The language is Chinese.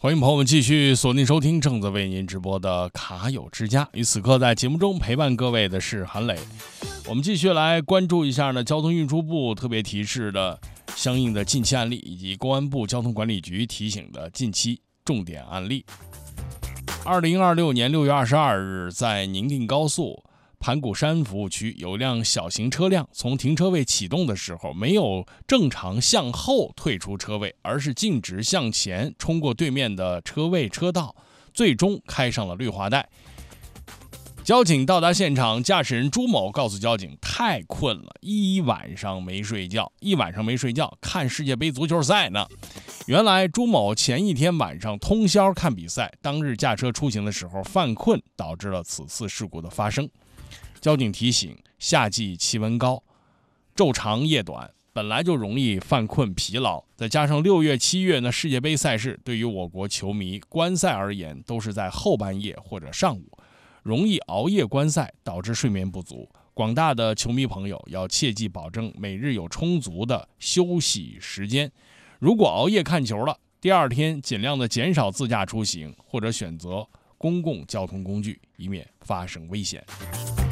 欢迎朋友们继续锁定收听正在为您直播的卡友之家，与此刻在节目中陪伴各位的是韩磊。我们继续来关注一下呢交通运输部特别提示的相应的近期案例，以及公安部交通管理局提醒的近期重点案例。2026年6月22日，在宁定高速盘古山服务区，有辆小型车辆从停车位启动的时候，没有正常向后退出车位，而是径直向前冲过对面的车位车道，最终开上了绿化带。交警到达现场，驾驶人朱某告诉交警太困了，一晚上没睡觉，看世界杯足球赛呢。原来朱某前一天晚上通宵看比赛，当日驾车出行的时候犯困，导致了此次事故的发生。交警提醒，夏季气温高，昼长夜短，本来就容易犯困疲劳，再加上6月7月呢世界杯赛事对于我国球迷观赛而言都是在后半夜或者上午，容易熬夜观赛，导致睡眠不足。广大的球迷朋友要切记保证每日有充足的休息时间，如果熬夜看球了，第二天尽量的减少自驾出行，或者选择公共交通工具，以免发生危险。